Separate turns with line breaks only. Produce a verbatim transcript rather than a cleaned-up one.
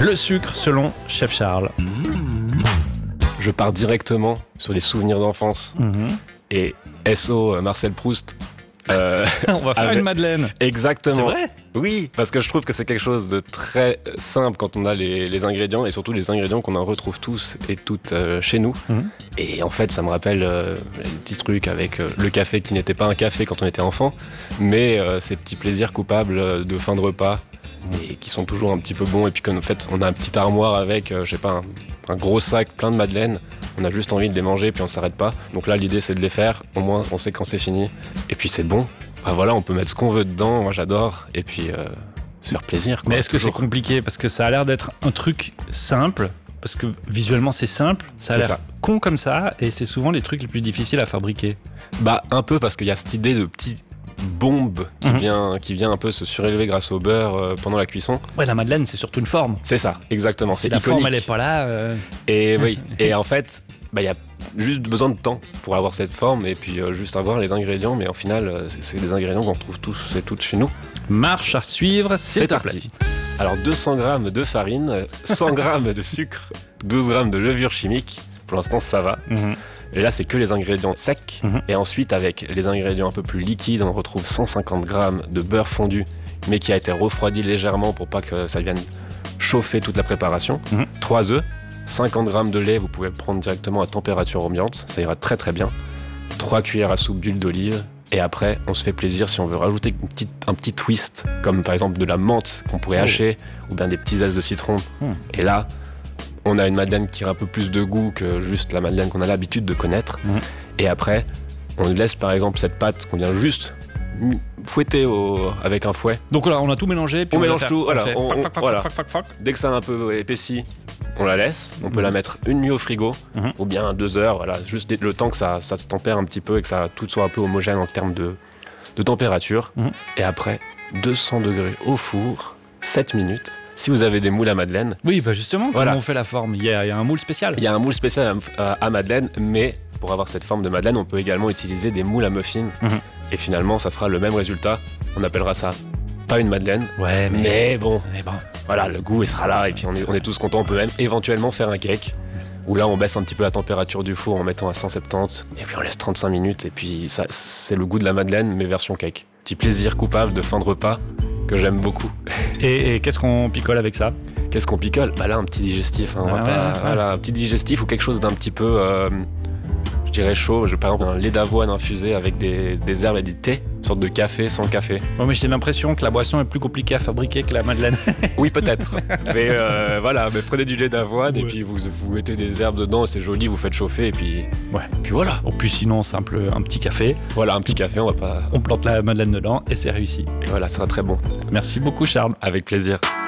Le sucre selon Chef Charles.
Je pars directement sur les souvenirs d'enfance.
Mmh.
Et S O Marcel Proust. Euh,
On va faire
avec...
une madeleine.
Exactement.
C'est vrai ?
Oui, parce que je trouve que c'est quelque chose de très simple quand on a les, les ingrédients, et surtout les ingrédients qu'on en retrouve tous et toutes euh, chez nous. Mmh. Et en fait, ça me rappelle euh, les petits trucs avec euh, le café qui n'était pas un café quand on était enfant, mais euh, ces petits plaisirs coupables de fin de repas, et qui sont toujours un petit peu bons. Et puis qu'en fait, on a un petit armoire avec, euh, je sais pas, un, un gros sac plein de madeleines. On a juste envie de les manger, puis on s'arrête pas. Donc là, l'idée, c'est de les faire. Au moins, on sait quand c'est fini. Et puis, c'est bon. Bah voilà, on peut mettre ce qu'on veut dedans. Moi, j'adore. Et puis, euh, se faire plaisir, quoi.
Mais est-ce que
toujours.
C'est compliqué ? Parce que ça a l'air d'être un truc simple. Parce que visuellement, c'est simple. Ça a
c'est
l'air
ça.
con comme ça. Et c'est souvent les trucs les plus difficiles à fabriquer.
Bah, un peu, parce qu'il y a cette idée de petit bombe qui, mmh. vient, qui vient un peu se surélever grâce au beurre euh, pendant la cuisson.
Ouais, la madeleine, c'est surtout une forme.
C'est ça, exactement.
Si
c'est
la
iconique.
forme, elle est pas là. Euh...
Et oui, et en fait, bah, y a juste besoin de temps pour avoir cette forme et puis euh, juste avoir les ingrédients. Mais au final, euh, c'est, c'est des ingrédients qu'on retrouve tous et toutes chez nous.
Marche à suivre,
c'est parti. Alors, deux cents grammes de farine, cent grammes de sucre, douze grammes de levure chimique. Pour l'instant, ça va. Mmh. Et là, c'est que les ingrédients secs. Mmh. Et ensuite, avec les ingrédients un peu plus liquides, on retrouve cent cinquante grammes de beurre fondu, mais qui a été refroidi légèrement pour pas que ça vienne chauffer toute la préparation. Mmh. trois œufs, cinquante grammes de lait, vous pouvez le prendre directement à température ambiante, ça ira très très bien. trois cuillères à soupe d'huile d'olive. Et après, on se fait plaisir si on veut rajouter une petite, un petit twist, comme par exemple de la menthe qu'on pourrait hacher, ou bien des petits zestes de citron. Mmh. Et là, on a une madeleine qui a un peu plus de goût que juste la madeleine qu'on a l'habitude de connaître. Mmh. Et après, on laisse par exemple cette pâte qu'on vient juste fouetter au, avec un fouet.
Donc là, on a tout mélangé. Puis
on,
on
mélange
faire,
tout.
On
voilà,
fait
on,
fac,
on,
fac,
voilà.
fac, fac, fac.
Dès que ça a un peu épaissi, on la laisse. On peut mmh. la mettre une nuit au frigo, mmh. ou bien deux heures. Voilà, juste le temps que ça, ça se tempère un petit peu et que ça tout soit un peu homogène en termes de, de température. Mmh. Et après, deux cents degrés au four, sept minutes. Si vous avez des moules à madeleine...
Oui, bah justement,
voilà.
Comment on fait la forme ? Il y, a, il y a un moule spécial.
Il y a un moule spécial à, à, à madeleine, mais pour avoir cette forme de madeleine, on peut également utiliser des moules à muffins. Mmh. Et finalement, ça fera le même résultat. On appellera ça pas une madeleine.
Ouais, mais,
mais bon,
mais bon,
voilà, le goût il sera là et puis on est, on est tous contents. On peut même éventuellement faire un cake où là, on baisse un petit peu la température du four en mettant à cent soixante-dix et puis on laisse trente-cinq minutes et puis ça, c'est le goût de la madeleine, mais version cake. Petit plaisir coupable de fin de repas que j'aime beaucoup.
Et, et qu'est-ce qu'on picole avec ça ?
Qu'est-ce qu'on picole ? Bah là, un petit digestif. Hein,
ah,
on va
ouais,
pas,
ouais.
Voilà, un petit digestif ou quelque chose d'un petit peu, euh, je dirais chaud. Je, par exemple, un lait d'avoine infusé avec des, des herbes et du thé, une sorte de café sans café.
Bon, mais j'ai l'impression que la boisson est plus compliquée à fabriquer que la madeleine.
Oui, peut-être. mais euh, voilà, mais prenez du lait d'avoine ouais. et puis vous, vous mettez des herbes dedans, c'est joli, vous faites chauffer et puis,
ouais.
puis voilà.
Ou puis sinon, simple, un petit café.
Voilà, un petit café, on va pas...
On plante la madeleine dedans et c'est réussi.
Et voilà, ça sera très bon.
Merci beaucoup, Charles.
Avec plaisir.